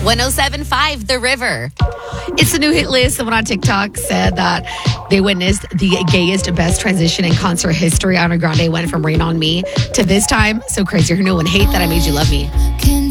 107.5 The River. It's a new hit list. Someone on TikTok said that they witnessed the gayest, best transition in concert history. Ariana Grande went from Rain on Me to This Time. So crazy. Her new one, Hate That I Made You Love Me.